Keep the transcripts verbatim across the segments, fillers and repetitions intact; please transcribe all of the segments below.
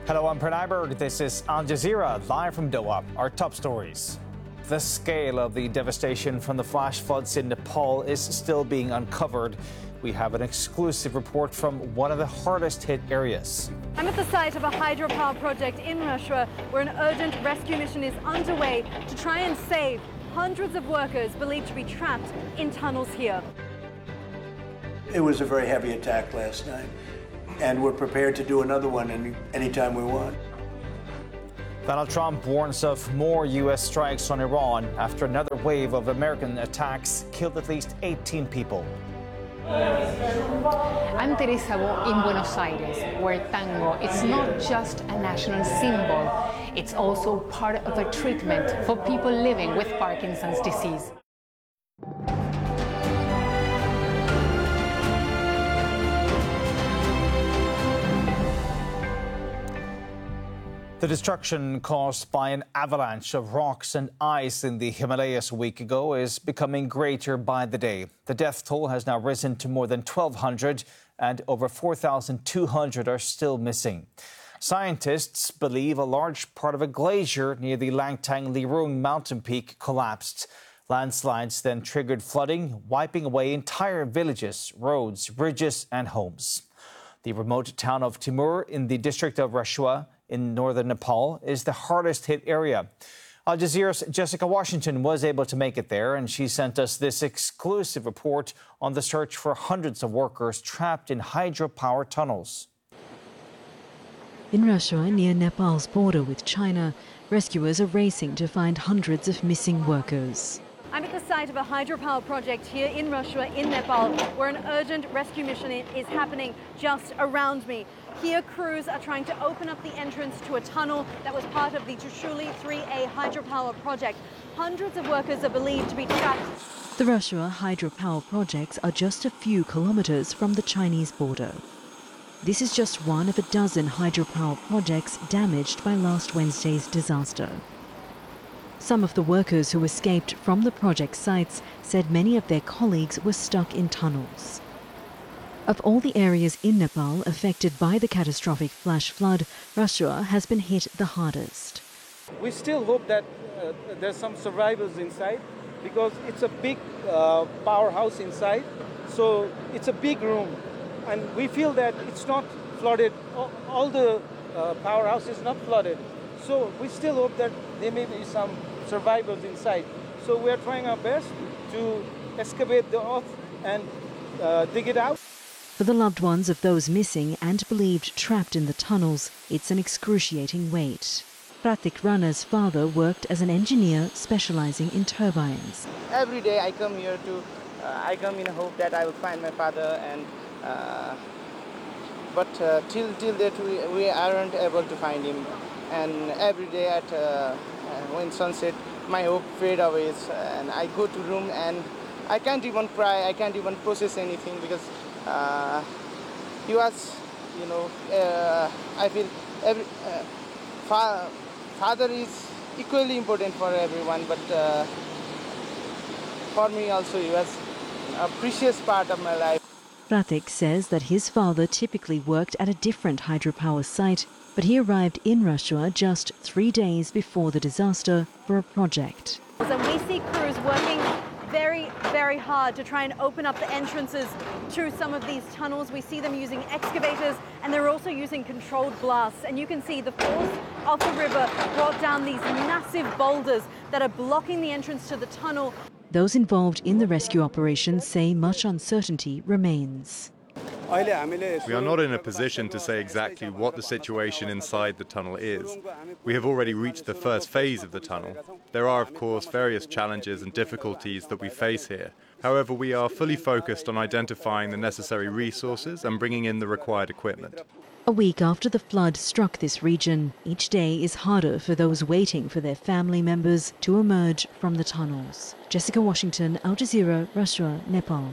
Hello, I'm Pranay Berg. This is Al Jazeera, live from Doha. Our top stories. The scale of the devastation from the flash floods in Nepal is still being uncovered. We have an exclusive report from one of the hardest hit areas. I'm at the site of a hydropower project in Russia where an urgent rescue mission is underway to try and save hundreds of workers believed to be trapped in tunnels here. It was a very heavy attack last night, and we're prepared to do another one any anytime we want. Donald Trump warns of more U S strikes on Iran after another wave of American attacks killed at least eighteen people. I'm Teresa Bo in Buenos Aires, where tango is not just a national symbol, it's also part of a treatment for people living with Parkinson's disease. The destruction caused by an avalanche of rocks and ice in the Himalayas a week ago is becoming greater by the day. The death toll has now risen to more than twelve hundred and over four thousand two hundred are still missing. Scientists believe a large part of a glacier near the Langtang Lirung mountain peak collapsed. Landslides then triggered flooding, wiping away entire villages, roads, bridges and homes. The remote town of Timur in the district of Rashua in northern Nepal is the hardest hit area. Al Jazeera's Jessica Washington was able to make it there, and she sent us this exclusive report on the search for hundreds of workers trapped in hydropower tunnels. In Rashua, near Nepal's border with China, rescuers are racing to find hundreds of missing workers. I'm at the site of a hydropower project here in Rashua in Nepal where an urgent rescue mission is happening just around me. Here, crews are trying to open up the entrance to a tunnel that was part of the Trishuli three A hydropower project. Hundreds of workers are believed to be trapped. The Rashua hydropower projects are just a few kilometers from the Chinese border. This is just one of a dozen hydropower projects damaged by last Wednesday's disaster. Some of the workers who escaped from the project sites said many of their colleagues were stuck in tunnels. Of all the areas in Nepal affected by the catastrophic flash flood, Rashua has been hit the hardest. We still hope that uh, there's some survivors inside because it's a big uh, powerhouse inside. So it's a big room and we feel that it's not flooded. All, all the uh, powerhouse is not flooded. So we still hope that there may be some survivors inside. So we are trying our best to excavate the earth and uh, dig it out. For the loved ones of those missing and believed trapped in the tunnels, it's an excruciating wait. Pratik Rana's father worked as an engineer specializing in turbines. Every day I come here to, uh, I come in hope that I will find my father, and uh, but uh, till till that we, we aren't able to find him. And every day at uh, when sunset, my hope fades away, and I go to room and I can't even cry, I can't even process anything because uh, he was, you know, uh, I feel every uh, fa father is equally important for everyone, but uh, for me also he was a precious part of my life. Pratik says that his father typically worked at a different hydropower site, but he arrived in Rashua just three days before the disaster for a project. So we see crews working very, very hard to try and open up the entrances to some of these tunnels. We see them using excavators and they're also using controlled blasts. And you can see the force of the river brought down these massive boulders that are blocking the entrance to the tunnel. Those involved in the rescue operation say much uncertainty remains. We are not in a position to say exactly what the situation inside the tunnel is. We have already reached the first phase of the tunnel. There are, of course, various challenges and difficulties that we face here. However, we are fully focused on identifying the necessary resources and bringing in the required equipment. A week after the flood struck this region, each day is harder for those waiting for their family members to emerge from the tunnels. Jessica Washington, Al Jazeera, Rashua, Nepal.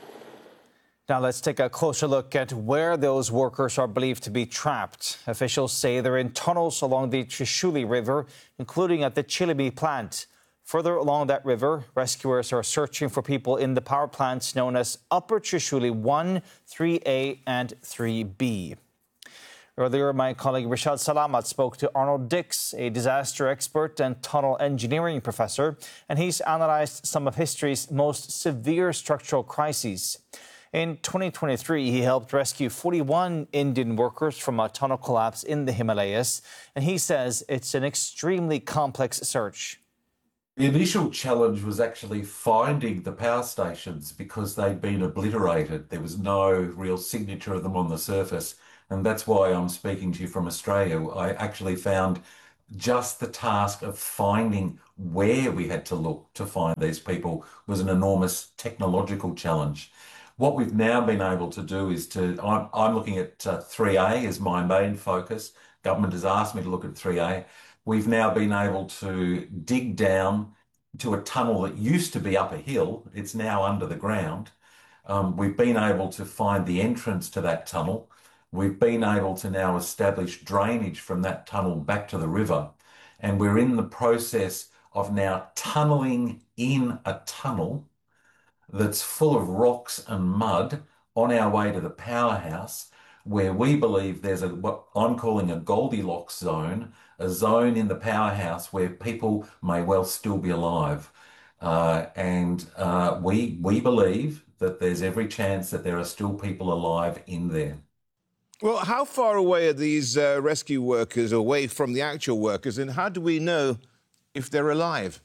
Now let's take a closer look at where those workers are believed to be trapped. Officials say they're in tunnels along the Trishuli River, including at the Chilimi plant. Further along that river, rescuers are searching for people in the power plants known as Upper Trishuli one, three A and three B. Earlier, my colleague Rashad Salamat spoke to Arnold Dix, a disaster expert and tunnel engineering professor, and he's analysed some of history's most severe structural crises. In twenty twenty-three, he helped rescue forty-one Indian workers from a tunnel collapse in the Himalayas, and he says it's an extremely complex search. The initial challenge was actually finding the power stations because they'd been obliterated. There was no real signature of them on the surface. And that's why I'm speaking to you from Australia. I actually found just the task of finding where we had to look to find these people was an enormous technological challenge. What we've now been able to do is to, I'm, I'm looking at uh, three A as my main focus. Government has asked me to look at three A. We've now been able to dig down to a tunnel that used to be up a hill. It's now under the ground. Um, we've been able to find the entrance to that tunnel. We've been able to now establish drainage from that tunnel back to the river. And we're in the process of now tunneling in a tunnel that's full of rocks and mud on our way to the powerhouse, where we believe there's a what I'm calling a Goldilocks zone, a zone in the powerhouse where people may well still be alive. Uh, and uh, we, we believe that there's every chance that there are still people alive in there. Well, how far away are these uh, rescue workers away from the actual workers, and how do we know if they're alive?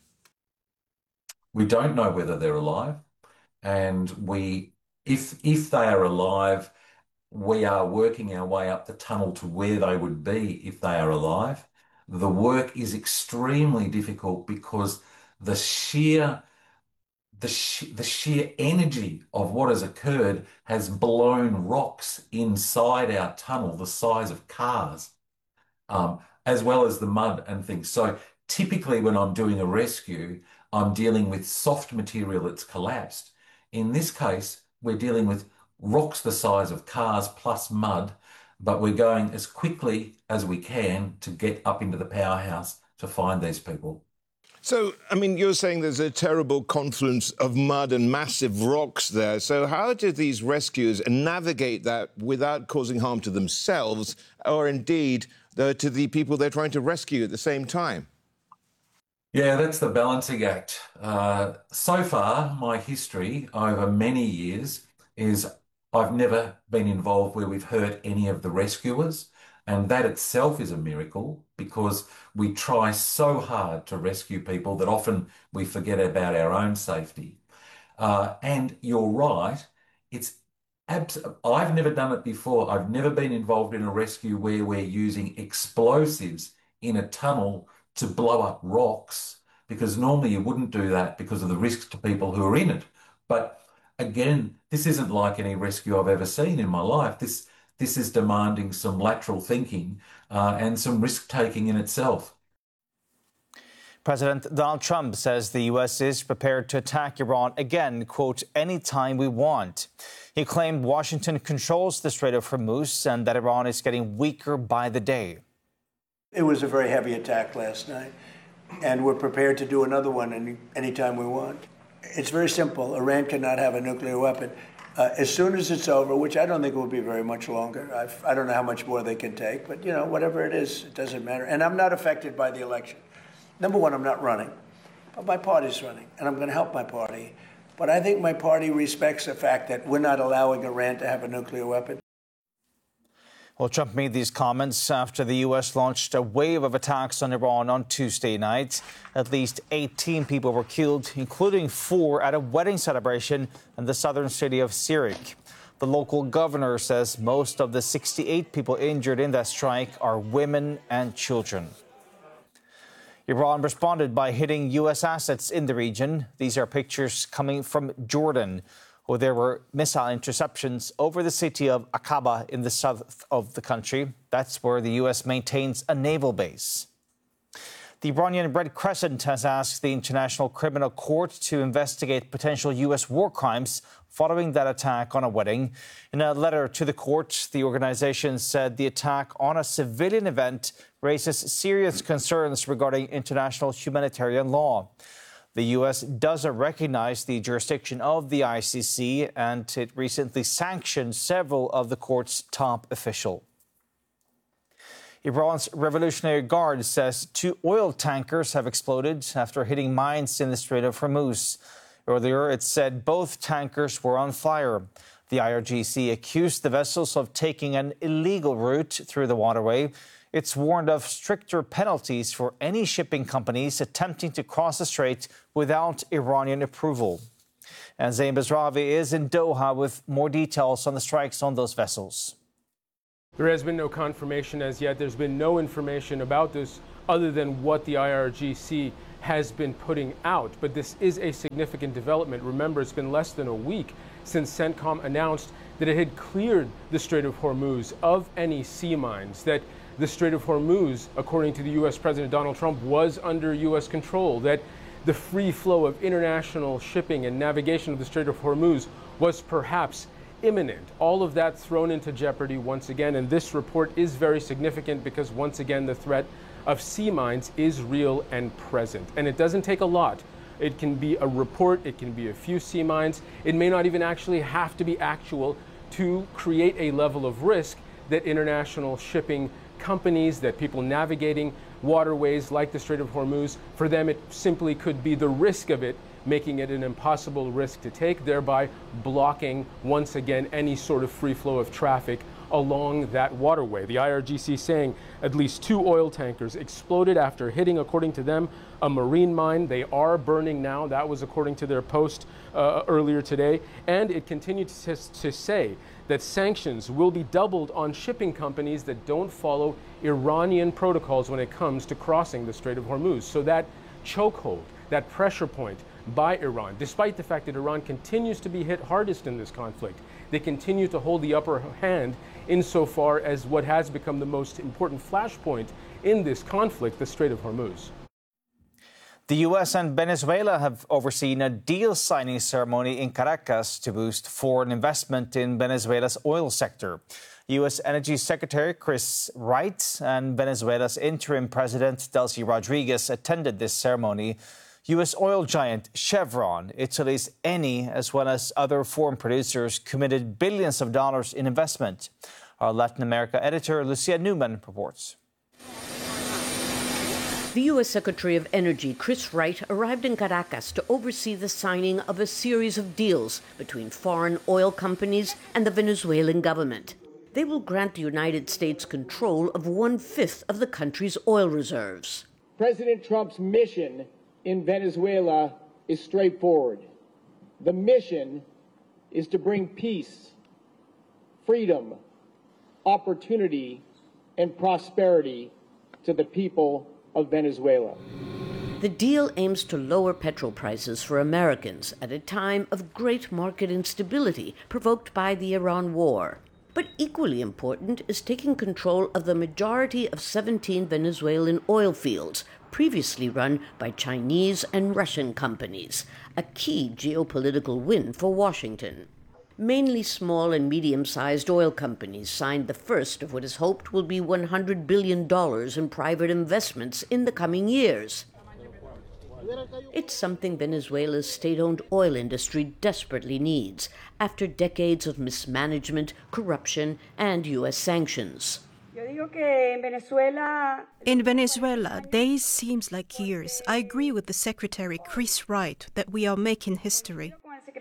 We don't know whether they're alive, and we, if if they are alive, we are working our way up the tunnel to where they would be if they are alive. The work is extremely difficult because the sheer The, sh- the sheer energy of what has occurred has blown rocks inside our tunnel the size of cars, um, as well as the mud and things. So typically when I'm doing a rescue, I'm dealing with soft material that's collapsed. In this case, we're dealing with rocks the size of cars plus mud, but we're going as quickly as we can to get up into the powerhouse to find these people. So, I mean, you're saying there's a terrible confluence of mud and massive rocks there. So how do these rescuers navigate that without causing harm to themselves or indeed uh, to the people they're trying to rescue at the same time? Yeah, that's the balancing act. Uh, so far, my history over many years is I've never been involved where we've hurt any of the rescuers. And that itself is a miracle because we try so hard to rescue people that often we forget about our own safety. Uh, and you're right, it's abs- I've never done it before. I've never been involved in a rescue where we're using explosives in a tunnel to blow up rocks, because normally you wouldn't do that because of the risks to people who are in it. But again, this isn't like any rescue I've ever seen in my life. This This is demanding some lateral thinking uh, and some risk-taking in itself. President Donald Trump says the U S is prepared to attack Iran again, quote, anytime we want. He claimed Washington controls the Strait of Hormuz and that Iran is getting weaker by the day. It was a very heavy attack last night, and we're prepared to do another one any anytime we want. It's very simple. Iran cannot have a nuclear weapon. Uh, as soon as it's over, which I don't think will be very much longer. I've, I don't know how much more they can take, but, you know, whatever it is, it doesn't matter. And I'm not affected by the election. Number one, I'm not running, but my party's running, and I'm going to help my party. But I think my party respects the fact that we're not allowing Iran to have a nuclear weapon. Well, Trump made these comments after the U S launched a wave of attacks on Iran on Tuesday night. At least eighteen people were killed, including four at a wedding celebration in the southern city of Sirik. The local governor says most of the sixty-eight people injured in that strike are women and children. Iran responded by hitting U S assets in the region. These are pictures coming from Jordan, where there were missile interceptions over the city of Aqaba in the south of the country. That's where the U S maintains a naval base. The Iranian Red Crescent has asked the International Criminal Court to investigate potential U S war crimes following that attack on a wedding. In a letter to the court, the organization said the attack on a civilian event raises serious concerns regarding international humanitarian law. The U S doesn't recognize the jurisdiction of the I C C, and it recently sanctioned several of the court's top officials. Iran's Revolutionary Guard says two oil tankers have exploded after hitting mines in the Strait of Hormuz. Earlier, it said both tankers were on fire. The I R G C accused the vessels of taking an illegal route through the waterway. It's warned of stricter penalties for any shipping companies attempting to cross the strait without Iranian approval. And Zain Basravi is in Doha with more details on the strikes on those vessels. There has been no confirmation as yet. There's been no information about this other than what the I R G C has been putting out. But this is a significant development. Remember, it's been less than a week since CENTCOM announced that it had cleared the Strait of Hormuz of any sea mines, that the Strait of Hormuz, according to the U S President Donald Trump, was under U S control, that the free flow of international shipping and navigation of the Strait of Hormuz was perhaps imminent. All of that thrown into jeopardy once again, and this report is very significant because once again the threat of sea mines is real and present. And it doesn't take a lot. It can be a report, it can be a few sea mines. It may not even actually have to be actual to create a level of risk that international shipping companies, that people navigating waterways like the Strait of Hormuz, for them it simply could be the risk of it making it an impossible risk to take, thereby blocking once again any sort of free flow of traffic along that waterway. The I R G C saying at least two oil tankers exploded after hitting, according to them, a marine mine. They are burning now. That was according to their post uh, earlier today. And it continued to, to say that sanctions will be doubled on shipping companies that don't follow Iranian protocols when it comes to crossing the Strait of Hormuz. So that chokehold, that pressure point by Iran, despite the fact that Iran continues to be hit hardest in this conflict, they continue to hold the upper hand insofar as what has become the most important flashpoint in this conflict, the Strait of Hormuz. The U S and Venezuela have overseen a deal signing ceremony in Caracas to boost foreign investment in Venezuela's oil sector. U S Energy Secretary Chris Wright and Venezuela's interim president Delcy Rodriguez attended this ceremony. U S oil giant Chevron, Italy's Eni, as well as other foreign producers committed billions of dollars in investment. Our Latin America editor Lucia Newman reports. The U S Secretary of Energy, Chris Wright, arrived in Caracas to oversee the signing of a series of deals between foreign oil companies and the Venezuelan government. They will grant the United States control of one-fifth of the country's oil reserves. President Trump's mission in Venezuela is straightforward. The mission is to bring peace, freedom, opportunity, and prosperity to the people of Venezuela. The deal aims to lower petrol prices for Americans at a time of great market instability provoked by the Iran war. But equally important is taking control of the majority of seventeen Venezuelan oil fields previously run by Chinese and Russian companies, a key geopolitical win for Washington. Mainly small and medium-sized oil companies signed the first of what is hoped will be one hundred billion dollars in private investments in the coming years. It's something Venezuela's state-owned oil industry desperately needs after decades of mismanagement, corruption, and U S sanctions. In Venezuela, days seems like years. I agree with the Secretary Chris Wright that we are making history.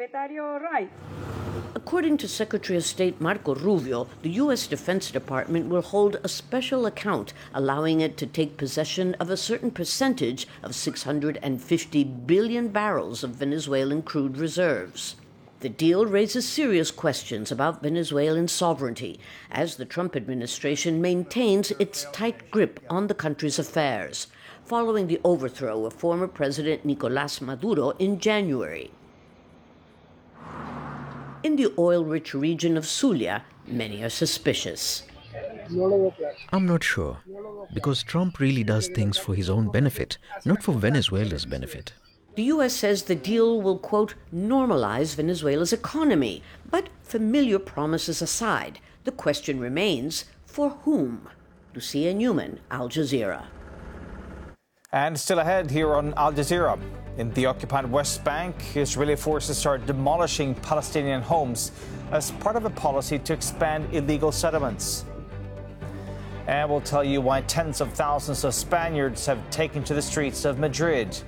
According to Secretary of State Marco Rubio, the U S Defense Department will hold a special account allowing it to take possession of a certain percentage of six hundred fifty billion barrels of Venezuelan crude reserves. The deal raises serious questions about Venezuelan sovereignty as the Trump administration maintains its tight grip on the country's affairs, following the overthrow of former President Nicolás Maduro in January. In the oil-rich region of Zulia, many are suspicious. I'm not sure, because Trump really does things for his own benefit, not for Venezuela's benefit. The U S says the deal will, quote, normalize Venezuela's economy. But familiar promises aside, the question remains, for whom? Lucia Newman, Al Jazeera. And still ahead here on Al Jazeera. In the occupied West Bank, Israeli forces are demolishing Palestinian homes as part of a policy to expand illegal settlements. And we'll tell you why tens of thousands of Spaniards have taken to the streets of Madrid.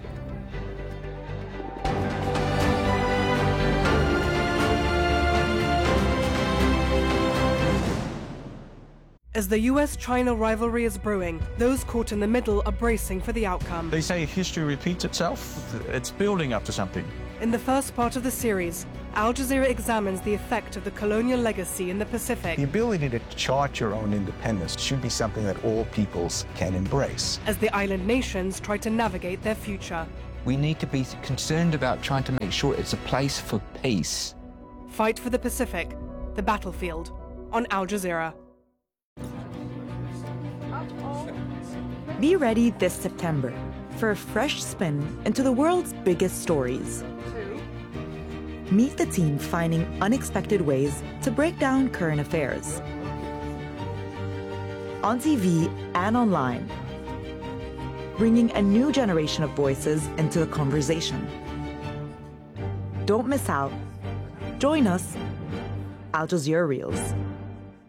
As the U S China rivalry is brewing, those caught in the middle are bracing for the outcome. They say history repeats itself. It's building up to something. In the first part of the series, Al Jazeera examines the effect of the colonial legacy in the Pacific. The ability to chart your own independence should be something that all peoples can embrace. As the island nations try to navigate their future. We need to be concerned about trying to make sure it's a place for peace. Fight for the Pacific, the battlefield, on Al Jazeera. Be ready this September for a fresh spin into the world's biggest stories. Meet the team finding unexpected ways to break down current affairs. On T V and online, bringing a new generation of voices into the conversation. Don't miss out. Join us, Al Jazeera Reels.